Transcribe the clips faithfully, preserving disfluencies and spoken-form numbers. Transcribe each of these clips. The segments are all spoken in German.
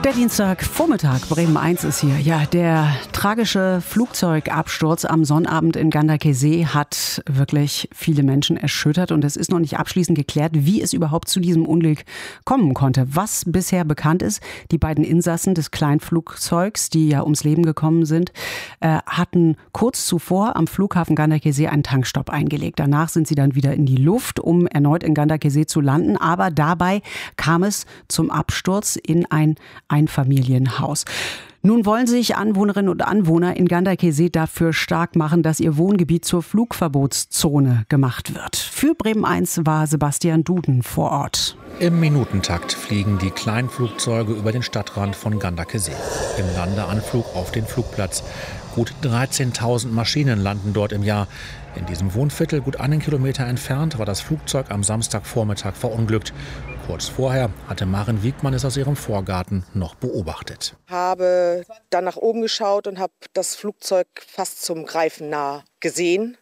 Der Dienstagvormittag, Bremen eins ist hier. Ja, der tragische Flugzeugabsturz am Sonnabend in Ganderkesee hat wirklich viele Menschen erschüttert. Und es ist noch nicht abschließend geklärt, wie es überhaupt zu diesem Unglück kommen konnte. Was bisher bekannt ist, die beiden Insassen des Kleinflugzeugs, die ja ums Leben gekommen sind, äh, hatten kurz zuvor am Flughafen Ganderkesee einen Tankstopp eingelegt. Danach sind sie dann wieder in die Luft, um erneut in Ganderkesee zu landen. Aber dabei kam es zum Absturz in ein Einfamilienhaus. Nun wollen sich Anwohnerinnen und Anwohner in Ganderkesee dafür stark machen, dass ihr Wohngebiet zur Flugverbotszone gemacht wird. Für Bremen eins war Sebastian Duden vor Ort. Im Minutentakt fliegen die Kleinflugzeuge über den Stadtrand von Ganderkesee. Im Landeanflug auf den Flugplatz. Gut dreizehntausend Maschinen landen dort im Jahr. In diesem Wohnviertel, gut einen Kilometer entfernt, war das Flugzeug am Samstagvormittag verunglückt. Kurz vorher hatte Maren Wiegmann es aus ihrem Vorgarten noch beobachtet. Ich habe dann nach oben geschaut und habe das Flugzeug fast zum Greifen nah gesehen.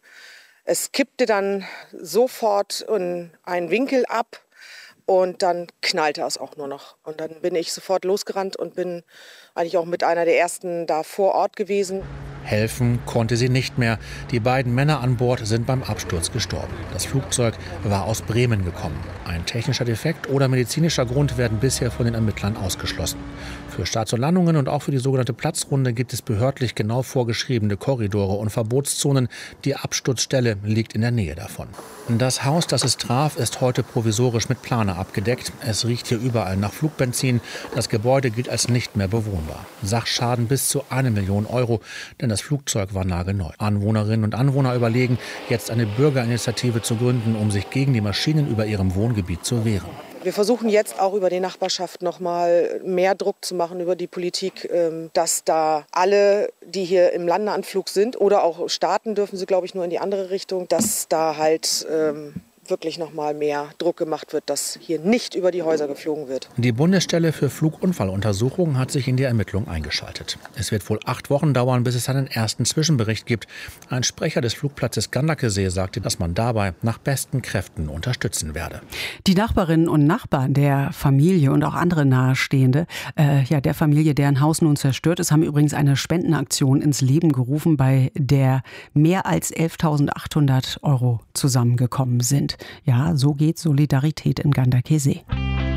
Es kippte dann sofort in einen Winkel ab und dann knallte es auch nur noch. Und dann bin ich sofort losgerannt und bin eigentlich auch mit einer der ersten da vor Ort gewesen. Helfen konnte sie nicht mehr. Die beiden Männer an Bord sind beim Absturz gestorben. Das Flugzeug war aus Bremen gekommen. Ein technischer Defekt oder medizinischer Grund werden bisher von den Ermittlern ausgeschlossen. Für Starts und Landungen und auch für die sogenannte Platzrunde gibt es behördlich genau vorgeschriebene Korridore und Verbotszonen. Die Absturzstelle liegt in der Nähe davon. Das Haus, das es traf, ist heute provisorisch mit Plane abgedeckt. Es riecht hier überall nach Flugbenzin. Das Gebäude gilt als nicht mehr bewohnbar. Sachschaden bis zu eine Million Euro, denn das Flugzeug war nagelneu. Anwohnerinnen und Anwohner überlegen, jetzt eine Bürgerinitiative zu gründen, um sich gegen die Maschinen über ihrem Wohngebiet zu wehren. Wir versuchen jetzt auch über die Nachbarschaft noch mal mehr Druck zu machen über die Politik, dass da alle, die hier im Landeanflug sind oder auch starten dürfen sie, glaube ich, nur in die andere Richtung, dass da halt ähm, wirklich noch mal mehr Druck gemacht wird, dass hier nicht über die Häuser geflogen wird. Die Bundesstelle für Flugunfalluntersuchungen hat sich in die Ermittlung eingeschaltet. Es wird wohl acht Wochen dauern, bis es einen ersten Zwischenbericht gibt. Ein Sprecher des Flugplatzes Ganderkesee sagte, dass man dabei nach besten Kräften unterstützen werde. Die Nachbarinnen und Nachbarn der Familie und auch andere Nahestehende, äh, ja, der Familie, deren Haus nun zerstört ist, haben übrigens eine Spendenaktion ins Leben gerufen, bei der mehr als elftausendachthundert Euro zusammengekommen sind. Ja, so geht Solidarität in Ganderkesee.